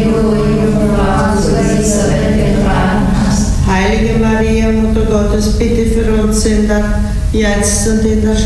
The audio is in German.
du die Jungfrau zu Elisabeth getragen hast. Heilige Maria, Mutter Gottes, bitte für uns Sünder, jetzt und in der